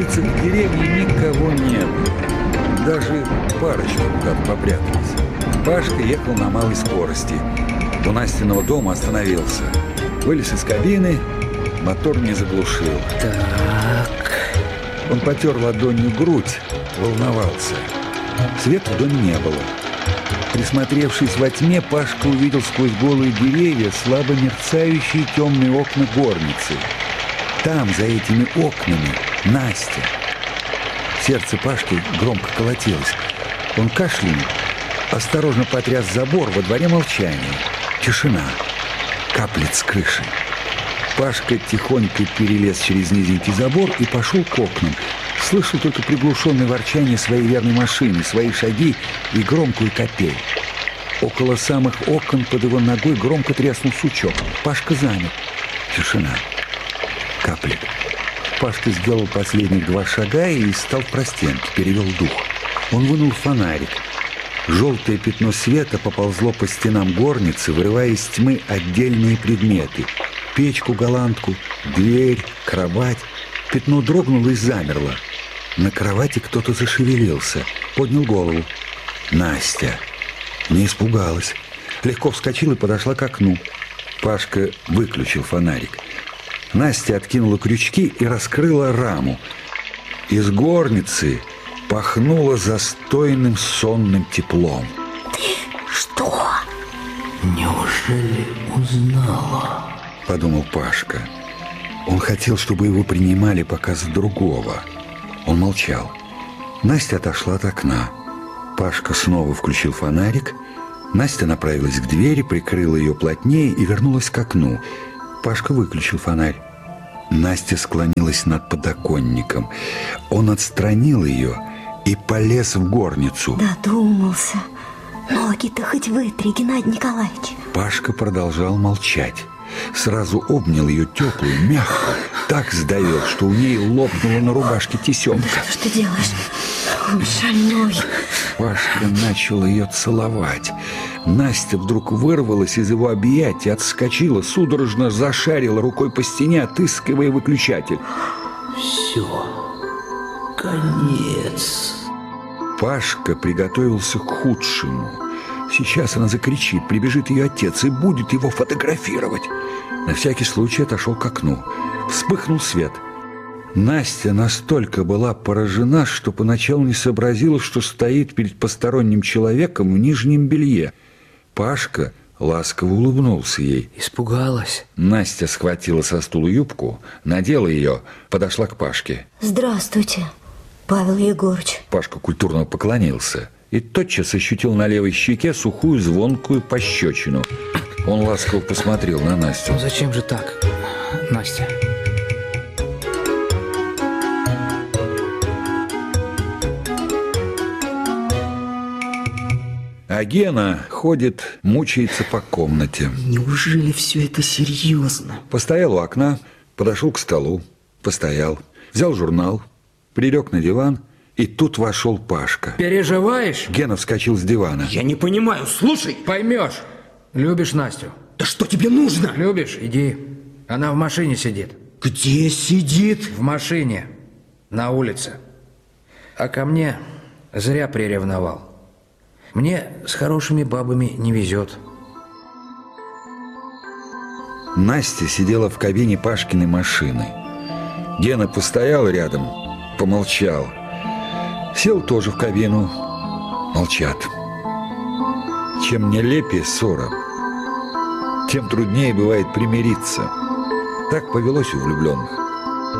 улицах деревни никого не было. Даже парочка куда-то попряталась. Пашка ехал на малой скорости. У Настиного дома остановился. Вылез из кабины, мотор не заглушил. Так. Он потер ладонью грудь, волновался. Света в доме не было. Присмотревшись во тьме, Пашка увидел сквозь голые деревья слабо мерцающие темные окна горницы. Там, за этими окнами, Настя. Сердце Пашки громко колотилось. Он кашлянул, осторожно потряс забор, во дворе молчание. Тишина. Каплет с крыши. Пашка тихонько перелез через низенький забор и пошел к окнам. Слышал только приглушенное ворчание своей верной машины, свои шаги и громкую капель. Около самых окон под его ногой громко треснул сучок. Пашка замер. Тишина. Каплет. Пашка сделал последних 2 шага и стал в простенке, перевел дух. Он вынул фонарик. Желтое пятно света поползло по стенам горницы, вырывая из тьмы отдельные предметы. Печку, голландку, дверь, кровать. Пятно дрогнуло и замерло. На кровати кто-то зашевелился, поднял голову. Настя. Не испугалась. Легко вскочила и подошла к окну. Пашка выключил фонарик. Настя откинула крючки и раскрыла раму. Из горницы пахнуло застойным сонным теплом. Ты что? Неужели узнала? Подумал Пашка. Он хотел, чтобы его принимали пока за другого. Он молчал. Настя отошла от окна. Пашка снова включил фонарик. Настя направилась к двери, прикрыла ее плотнее и вернулась к окну. Пашка выключил фонарь. Настя склонилась над подоконником. Он отстранил ее и полез в горницу. Додумался. Ноги-то хоть вытри, Геннадий Николаевич. Пашка продолжал молчать. Сразу обнял ее теплую, мягкую, так сдавил, что у ней лопнула на рубашке тесемка. Что ты делаешь? Он шальной. Пашка начал ее целовать. Настя вдруг вырвалась из его объятий, отскочила, судорожно зашарила рукой по стене, отыскивая выключатель. Все, конец. Пашка приготовился к худшему. Сейчас она закричит, прибежит ее отец и будет его фотографировать. На всякий случай отошел к окну. Вспыхнул свет. Настя настолько была поражена, что поначалу не сообразила, что стоит перед посторонним человеком в нижнем белье. Пашка ласково улыбнулся ей. Испугалась. Настя схватила со стула юбку, надела ее, подошла к Пашке. Здравствуйте, Павел Егорыч. Пашка культурно поклонился и тотчас ощутил на левой щеке сухую звонкую пощечину. Он ласково посмотрел на Настю. Ну зачем же так, Настя? А Гена ходит, мучается по комнате. Неужели все это серьезно? Постоял у окна, подошел к столу, постоял, взял журнал, прилег на диван, и тут вошел Пашка. Переживаешь? Гена вскочил с дивана. Я не понимаю, слушай. Поймешь. Любишь Настю? Да что тебе нужно? Любишь? Иди. Она в машине сидит. Где сидит? В машине. На улице. А ко мне зря приревновал. Мне с хорошими бабами не везет. Настя сидела в кабине Пашкиной машины. Гена постоял рядом, помолчал. Сел тоже в кабину. Молчат. Чем нелепее ссора, тем труднее бывает примириться. Так повелось у влюбленных.